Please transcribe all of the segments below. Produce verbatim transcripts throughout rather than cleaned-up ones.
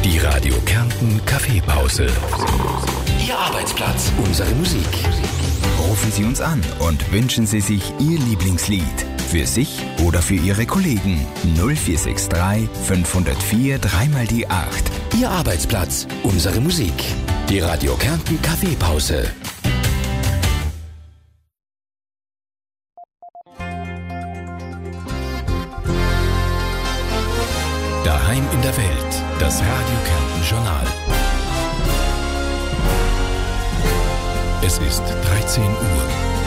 Die Radio Kärnten Kaffeepause. Ihr Arbeitsplatz, unsere Musik. Rufen Sie uns an und wünschen Sie sich Ihr Lieblingslied. Für sich oder für Ihre Kollegen. null vier sechs drei fünf null vier drei mal die acht. Ihr Arbeitsplatz, unsere Musik. Die Radio Kärnten Kaffeepause. Daheim in der Welt, das Radio Kärnten Journal. Es ist dreizehn Uhr.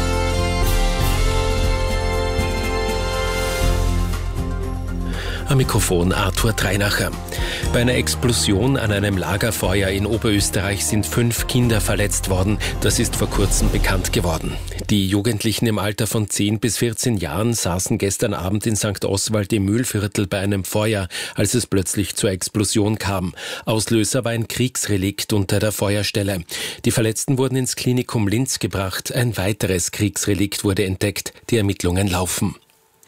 Am Mikrofon Arthur Dreinacher. Bei einer Explosion an einem Lagerfeuer in Oberösterreich sind fünf Kinder verletzt worden. Das ist vor kurzem bekannt geworden. Die Jugendlichen im Alter von zehn bis vierzehn Jahren saßen gestern Abend in Sankt Oswald im Mühlviertel bei einem Feuer, als es plötzlich zur Explosion kam. Auslöser war ein Kriegsrelikt unter der Feuerstelle. Die Verletzten wurden ins Klinikum Linz gebracht. Ein weiteres Kriegsrelikt wurde entdeckt. Die Ermittlungen laufen.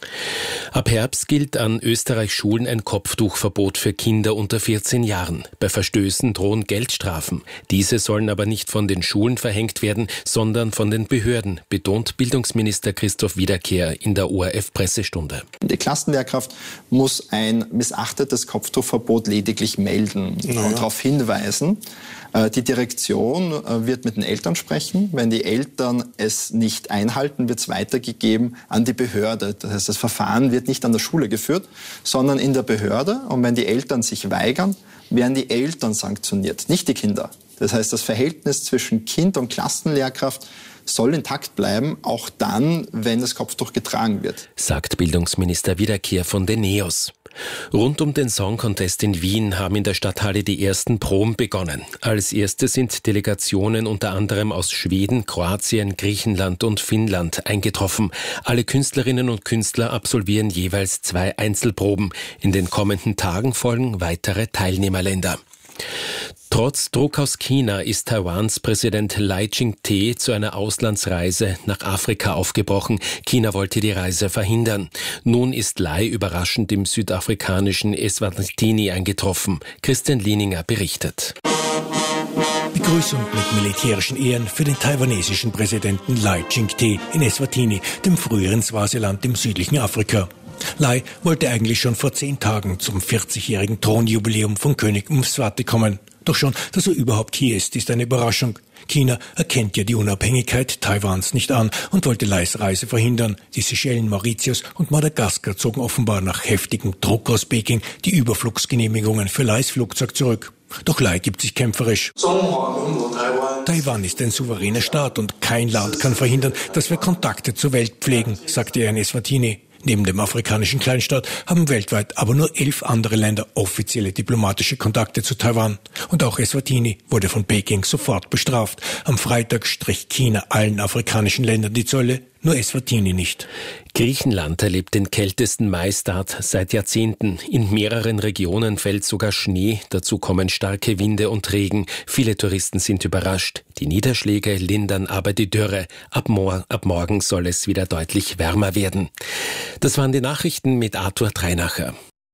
Ab Herbst gilt an Österreichs Schulen ein Kopftuchverbot für Kinder unter vierzehn Jahren. Bei Verstößen drohen Geldstrafen. Diese sollen aber nicht von den Schulen verhängt werden, sondern von den Behörden, betont Bildungsminister Christoph Wiederkehr in der O R F-Pressestunde. Die Klassenlehrkraft muss ein missachtetes Kopftuchverbot lediglich melden ja. und darauf hinweisen. Die Direktion wird mit den Eltern sprechen. Wenn die Eltern es nicht einhalten, wird es weitergegeben an die Behörde. Das heißt, das Verfahren wird nicht an der Schule geführt, sondern in der Behörde. Und wenn die Eltern sich weigern, werden die Eltern sanktioniert, nicht die Kinder. Das heißt, das Verhältnis zwischen Kind und Klassenlehrkraft soll intakt bleiben, auch dann, wenn das Kopftuch getragen wird. Sagt Bildungsminister Wiederkehr von den NEOS. Rund um den Song Contest in Wien haben in der Stadthalle die ersten Proben begonnen. Als erste sind Delegationen unter anderem aus Schweden, Kroatien, Griechenland und Finnland eingetroffen. Alle Künstlerinnen und Künstler absolvieren jeweils zwei Einzelproben. In den kommenden Tagen folgen weitere Teilnehmerländer. Trotz Druck aus China ist Taiwans Präsident Lai Ching-te zu einer Auslandsreise nach Afrika aufgebrochen. China wollte die Reise verhindern. Nun ist Lai überraschend im südafrikanischen Eswatini eingetroffen. Christian Lieninger berichtet. Begrüßung mit militärischen Ehren für den taiwanesischen Präsidenten Lai Ching-te in Eswatini, dem früheren Swasiland im südlichen Afrika. Lai wollte eigentlich schon vor zehn Tagen zum vierzigjährigen Thronjubiläum von König Mswati kommen. Doch schon, dass er überhaupt hier ist, ist eine Überraschung. China erkennt ja die Unabhängigkeit Taiwans nicht an und wollte Lais Reise verhindern. Die Seychellen, Mauritius und Madagaskar zogen offenbar nach heftigem Druck aus Peking die Überflugsgenehmigungen für Lais Flugzeug zurück. Doch Lai gibt sich kämpferisch. Taiwan ist ein souveräner Staat und kein Land kann verhindern, dass wir Kontakte zur Welt pflegen, sagte er in Eswatini. Neben dem afrikanischen Kleinstaat haben weltweit aber nur elf andere Länder offizielle diplomatische Kontakte zu Taiwan. Und auch Eswatini wurde von Peking sofort bestraft. Am Freitag strich China allen afrikanischen Ländern die Zölle, nur Eswatini nicht. Griechenland erlebt den kältesten Maistart seit Jahrzehnten. In mehreren Regionen fällt sogar Schnee. Dazu kommen starke Winde und Regen. Viele Touristen sind überrascht. Die Niederschläge lindern aber die Dürre. Ab, mor- ab morgen soll es wieder deutlich wärmer werden. Das waren die Nachrichten mit Arthur Dreinacher.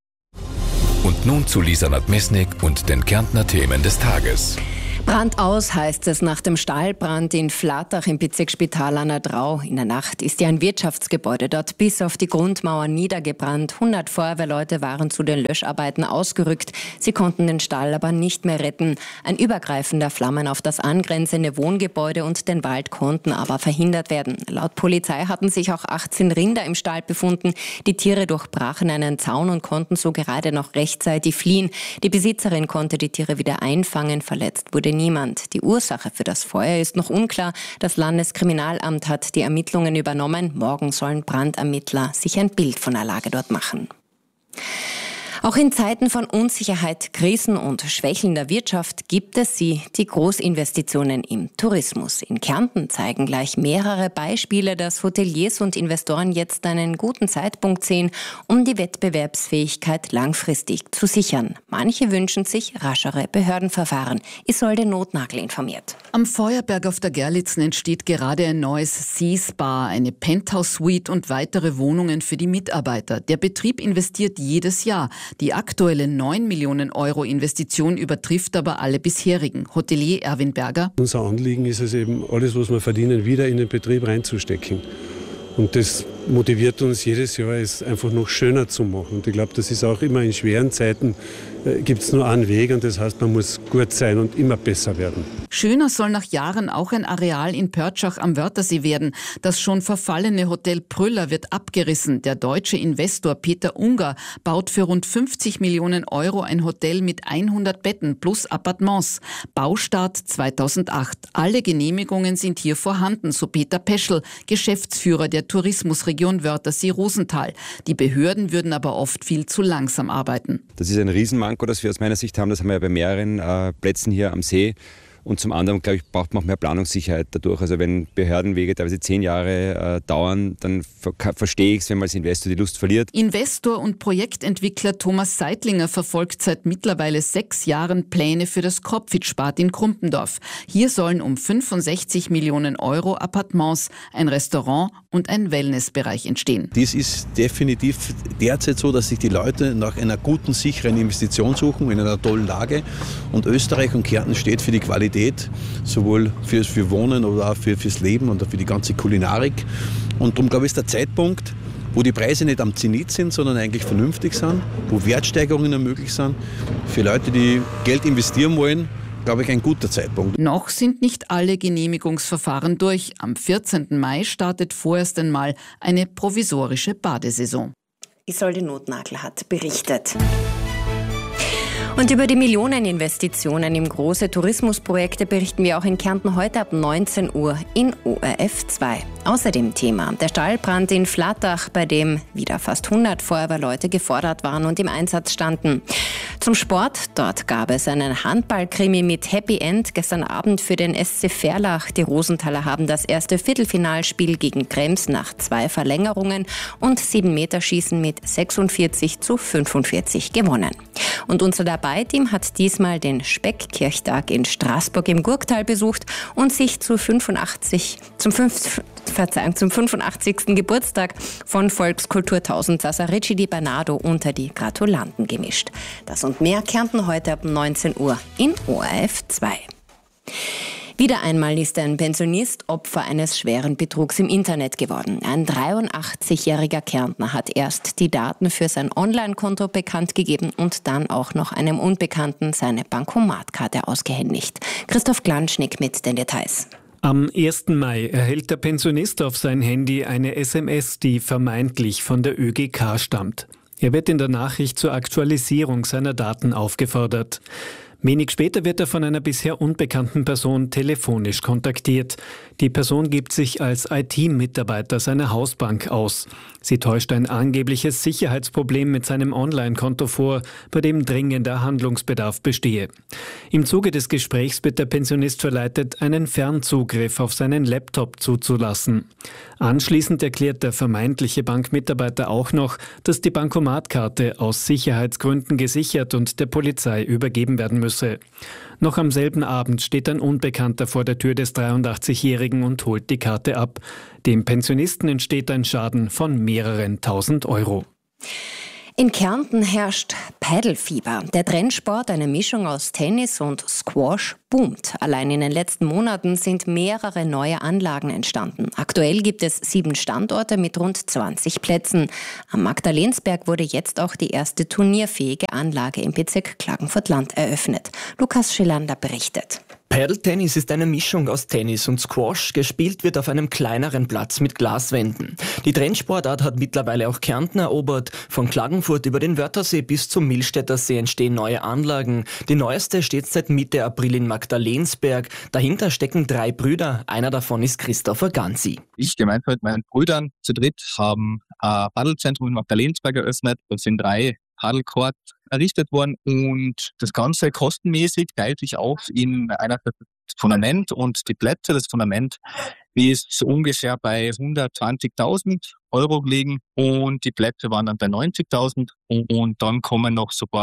Und nun zu Lisa Nadmesnik und den Kärntner Themen des Tages. Brand aus, heißt es nach dem Stahlbrand in Flatach im Bezirksspital an der Drau. In der Nacht ist ja ein Wirtschaftsgebäude dort bis auf die Grundmauer niedergebrannt. hundert Feuerwehrleute waren zu den Löscharbeiten ausgerückt. Sie konnten den Stall aber nicht mehr retten. Ein Übergreifen der Flammen auf das angrenzende Wohngebäude und den Wald konnten aber verhindert werden. Laut Polizei hatten sich auch achtzehn Rinder im Stall befunden. Die Tiere durchbrachen einen Zaun und konnten so gerade noch rechtzeitig fliehen. Die Besitzerin konnte die Tiere wieder einfangen. Verletzt wurde niemand. Die Ursache für das Feuer ist noch unklar. Das Landeskriminalamt hat die Ermittlungen übernommen. Morgen sollen Brandermittler sich ein Bild von der Lage dort machen. Auch in Zeiten von Unsicherheit, Krisen und schwächelnder Wirtschaft gibt es sie, die Großinvestitionen im Tourismus. In Kärnten zeigen gleich mehrere Beispiele, dass Hoteliers und Investoren jetzt einen guten Zeitpunkt sehen, um die Wettbewerbsfähigkeit langfristig zu sichern. Manche wünschen sich raschere Behördenverfahren. Isolde Notnagel informiert. Am Feuerberg auf der Gerlitzen entsteht gerade ein neues Seaspa, eine Penthouse-Suite und weitere Wohnungen für die Mitarbeiter. Der Betrieb investiert jedes Jahr. Die aktuelle neun Millionen Euro Investition übertrifft aber alle bisherigen. Hotelier Erwin Berger. Unser Anliegen ist es eben, alles, was wir verdienen, wieder in den Betrieb reinzustecken. Und das motiviert uns jedes Jahr, es einfach noch schöner zu machen. Und ich glaube, das ist auch immer in schweren Zeiten, äh, gibt es nur einen Weg und das heißt, man muss gut sein und immer besser werden. Schöner soll nach Jahren auch ein Areal in Pörtschach am Wörthersee werden. Das schon verfallene Hotel Prüller wird abgerissen. Der deutsche Investor Peter Unger baut für rund fünfzig Millionen Euro ein Hotel mit hundert Betten plus Appartements. Baustart zweitausendacht. Alle Genehmigungen sind hier vorhanden, so Peter Peschel, Geschäftsführer der Tourismusregion Wörthersee-Rosental. Die Behörden würden aber oft viel zu langsam arbeiten. Das ist ein Riesenmanko, das wir aus meiner Sicht haben. Das haben wir ja bei mehreren äh, Plätzen hier am See. Und zum anderen, glaube ich, braucht man auch mehr Planungssicherheit dadurch. Also wenn Behördenwege teilweise zehn Jahre äh, dauern, dann ver- verstehe ich es, wenn man als Investor die Lust verliert. Investor und Projektentwickler Thomas Seidlinger verfolgt seit mittlerweile sechs Jahren Pläne für das Kropfitschbad in Krumpendorf. Hier sollen um fünfundsechzig Millionen Euro Appartements, ein Restaurant und ein Wellnessbereich entstehen. Dies ist definitiv derzeit so, dass sich die Leute nach einer guten, sicheren Investition suchen, in einer tollen Lage. Und Österreich und Kärnten steht für die Qualität, sowohl fürs für Wohnen oder auch für, fürs Leben und für die ganze Kulinarik. Und darum glaube ich, ist der Zeitpunkt, wo die Preise nicht am Zenit sind, sondern eigentlich vernünftig sind, wo Wertsteigerungen möglich sind, für Leute, die Geld investieren wollen, glaube ich, ein guter Zeitpunkt. Noch sind nicht alle Genehmigungsverfahren durch. Am vierzehnten Mai startet vorerst einmal eine provisorische Badesaison. Isolde Notnagel hat berichtet. Und über die Millioneninvestitionen in große Tourismusprojekte berichten wir auch in Kärnten heute ab neunzehn Uhr in O R F zwei. Außerdem Thema der Stallbrand in Flattach, bei dem wieder fast hundert Feuerwehrleute gefordert waren und im Einsatz standen. Zum Sport, dort gab es einen Handballkrimi mit Happy End gestern Abend für den S C Verlach. Die Rosenthaler haben das erste Viertelfinalspiel gegen Krems nach zwei Verlängerungen und sieben Meterschießen mit sechsundvierzig zu fünfundvierzig gewonnen. Und unser Dabei-Team hat diesmal den Speckkirchtag in Straßburg im Gurktal besucht und sich zu fünfundachtzig, zum, fünf, Verzeihung, zum fünfundachtzigsten Geburtstag von Volkskultur Tausendsassa Ricci Di Bernardo unter die Gratulanten gemischt. Das und mehr Kärnten heute ab neunzehn Uhr in O R F zwei. Wieder einmal ist ein Pensionist Opfer eines schweren Betrugs im Internet geworden. Ein dreiundachtzigjähriger Kärntner hat erst die Daten für sein Online-Konto bekannt gegeben und dann auch noch einem Unbekannten seine Bankomatkarte ausgehändigt. Christoph Glanschnick mit den Details. Am ersten Mai erhält der Pensionist auf sein Handy eine S M S, die vermeintlich von der Ö G K stammt. Er wird in der Nachricht zur Aktualisierung seiner Daten aufgefordert. Wenig später wird er von einer bisher unbekannten Person telefonisch kontaktiert. Die Person gibt sich als I T-Mitarbeiter seiner Hausbank aus. Sie täuscht ein angebliches Sicherheitsproblem mit seinem Online-Konto vor, bei dem dringender Handlungsbedarf bestehe. Im Zuge des Gesprächs wird der Pensionist verleitet, einen Fernzugriff auf seinen Laptop zuzulassen. Anschließend erklärt der vermeintliche Bankmitarbeiter auch noch, dass die Bankomatkarte aus Sicherheitsgründen gesichert und der Polizei übergeben werden müsse. Noch am selben Abend steht ein Unbekannter vor der Tür des dreiundachtzigjährigen und holt die Karte ab. Dem Pensionisten entsteht ein Schaden von mehreren tausend Euro. In Kärnten herrscht Paddlefieber. Der Trendsport, eine Mischung aus Tennis und Squash, boomt. Allein in den letzten Monaten sind mehrere neue Anlagen entstanden. Aktuell gibt es sieben Standorte mit rund zwanzig Plätzen. Am Magdalensberg wurde jetzt auch die erste turnierfähige Anlage im Bezirk Klagenfurt-Land eröffnet. Lukas Schillander berichtet. Paddle-Tennis ist eine Mischung aus Tennis und Squash. Gespielt wird auf einem kleineren Platz mit Glaswänden. Die Trendsportart hat mittlerweile auch Kärnten erobert. Von Klagenfurt über den Wörthersee bis zum Millstätter See entstehen neue Anlagen. Die neueste steht seit Mitte April in Magdalensberg. Dahinter stecken drei Brüder. Einer davon ist Christopher Ganzi. Ich gemeinsam mit meinen Brüdern zu dritt haben ein Paddelzentrum in Magdalensberg eröffnet. Das sind drei Paddlecourts errichtet worden und das Ganze kostenmäßig teilt sich auf in einer das Fundament und die Plätze. Das Fundament ist so ungefähr bei hundertzwanzigtausend Euro gelegen und die Plätze waren dann bei neunzigtausend und dann kommen noch so ein paar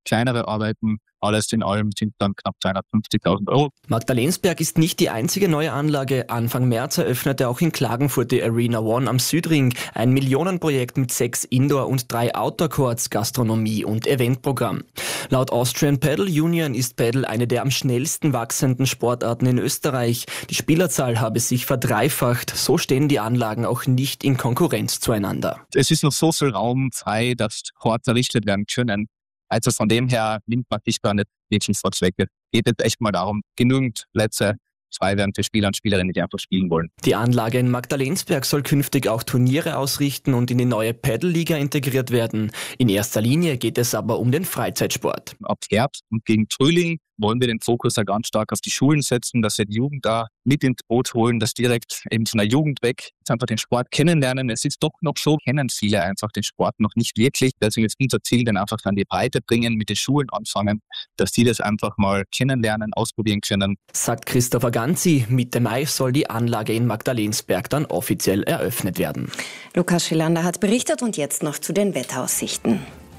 kleinere Arbeiten. Alles in allem sind dann knapp zweihundertfünfzigtausend Euro. Magdalensberg ist nicht die einzige neue Anlage. Anfang März eröffnete auch in Klagenfurt die Arena One am Südring. Ein Millionenprojekt mit sechs Indoor- und drei Outdoor-Courts, Gastronomie und Eventprogramm. Laut Austrian Paddle Union ist Paddle eine der am schnellsten wachsenden Sportarten in Österreich. Die Spielerzahl habe sich verdreifacht. So stehen die Anlagen auch nicht in Konkurrenz zueinander. Es ist noch so viel Raum frei, dass Courts errichtet werden können. Also von dem her nimmt man sich gar nicht wirklich vor Zwecke. Geht jetzt echt mal darum, genügend Plätze frei werden für Spieler und Spielerinnen, die einfach spielen wollen. Die Anlage in Magdalensberg soll künftig auch Turniere ausrichten und in die neue Paddle-Liga integriert werden. In erster Linie geht es aber um den Freizeitsport. Ab Herbst und gegen Frühling wollen wir den Fokus ja ganz stark auf die Schulen setzen, dass wir die Jugend da mit ins Boot holen, dass direkt eben von der Jugend weg einfach den Sport kennenlernen. Es ist doch noch so, kennen viele einfach den Sport noch nicht wirklich. Deswegen ist unser Ziel, dann einfach an die Breite bringen, mit den Schulen anfangen, dass die das einfach mal kennenlernen, ausprobieren können. Sagt Christopher Ganzi, Mitte Mai soll die Anlage in Magdalensberg dann offiziell eröffnet werden. Lukas Schillander hat berichtet und jetzt noch zu den Wetteraussichten.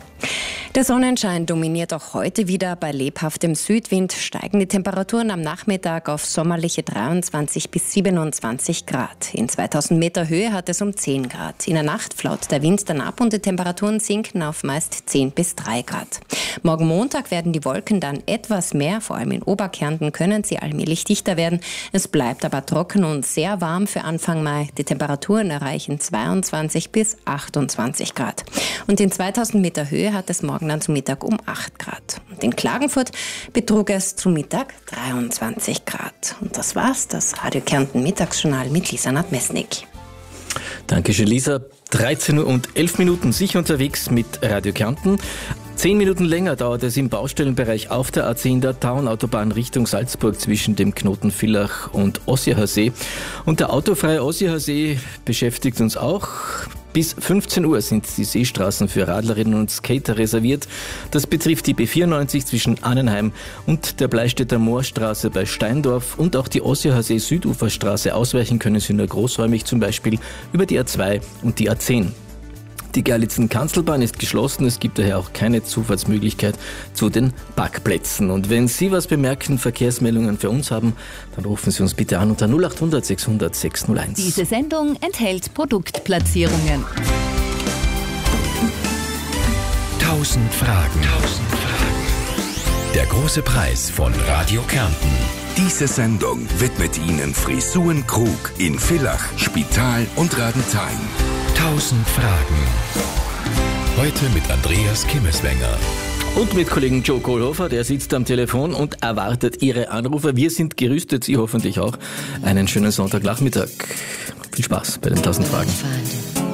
Der Sonnenschein dominiert auch heute wieder. Bei lebhaftem Südwind steigen die Temperaturen am Nachmittag auf sommerliche dreiundzwanzig bis siebenundzwanzig Grad. In zweitausend Meter Höhe hat es um zehn Grad. In der Nacht flaut der Wind dann ab und die Temperaturen sinken auf meist zehn bis drei Grad. Morgen Montag werden die Wolken dann etwas mehr, vor allem in Oberkärnten können sie allmählich dichter werden. Es bleibt aber trocken und sehr warm für Anfang Mai. Die Temperaturen erreichen zweiundzwanzig bis achtundzwanzig Grad. Und in zweitausend Meter Höhe hat es morgen dann zu Mittag um acht Grad. Und in Klagenfurt betrug es zu Mittag dreiundzwanzig Grad. Und das war's, das Radio Kärnten Mittagsjournal mit Lisa Nadmesnik. Dankeschön, Lisa. dreizehn Uhr und elf Minuten sicher unterwegs mit Radio Kärnten. Zehn Minuten länger dauert es im Baustellenbereich auf der A zehn der Taunautobahn Richtung Salzburg zwischen dem Knoten Villach und Ossiacher See. Und der autofreie Ossiacher See beschäftigt uns auch. Bis fünfzehn Uhr sind die Seestraßen für Radlerinnen und Skater reserviert. Das betrifft die B vierundneunzig zwischen Annenheim und der Bleistädter Moorstraße bei Steindorf und auch die Ossiacher See Süduferstraße. Ausweichen können Sie nur großräumig, zum Beispiel über die A zwei und die A zehn. Die Gerlitzen-Kanzelbahn ist geschlossen, es gibt daher auch keine Zufahrtsmöglichkeit zu den Parkplätzen. Und wenn Sie was bemerken, Verkehrsmeldungen für uns haben, dann rufen Sie uns bitte an unter null acht hundert sechshundert sechshunderteins. Diese Sendung enthält Produktplatzierungen. Tausend Fragen. Tausend Fragen. Der große Preis von Radio Kärnten. Diese Sendung widmet Ihnen Frisuren Krug in Villach, Spital und Radenthein. Tausend Fragen. Heute mit Andreas Kimmeswenger. Und mit Kollegen Joe Kohlhofer, der sitzt am Telefon und erwartet Ihre Anrufe. Wir sind gerüstet, Sie hoffentlich auch. Einen schönen Sonntagnachmittag. Viel Spaß bei den Tausend Fragen.